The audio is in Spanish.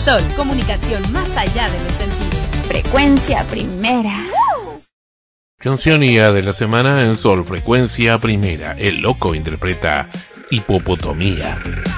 Sol, comunicación más allá de los sentidos. Frecuencia Primera. Canción IA de la semana en Sol, Frecuencia Primera. El Loco interpreta Hipopotomía.